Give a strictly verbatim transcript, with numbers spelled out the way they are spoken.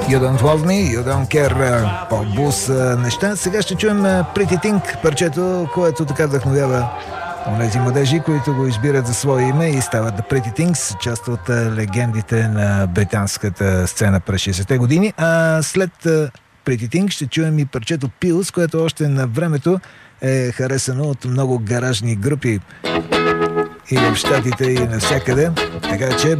You Don't Love Me, You Don't Care, по-бус неща. Сега ще чуем Pretty Thing, парчето, което така вдъхновява онези младежи, които го избират за свое име и стават The Pretty Things, част от легендите на британската сцена през шейсетте години. А след Pretty Thing ще чуем и парчето Pills, което още на времето е харесано от много гаражни групи и в щатите, и навсякъде. Така че